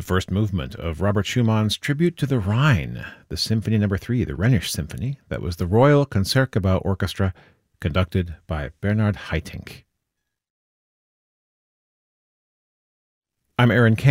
the first movement of Robert Schumann's Tribute to the Rhine, the Symphony No. 3, the Rhenish Symphony. That was the Royal Concertgebouw Orchestra, conducted by Bernard Haitink. I'm Aaron Kane.